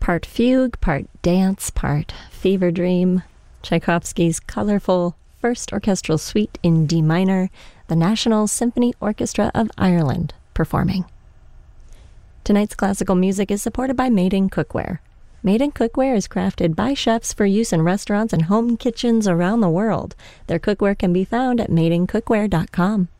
Part fugue, part dance, part fever dream. Tchaikovsky's colorful First Orchestral Suite in D minor, the National Symphony Orchestra of Ireland performing. Tonight's classical music is supported by Made in Cookware. Made in Cookware is crafted by chefs for use in restaurants and home kitchens around the world. Their cookware can be found at madeincookware.com.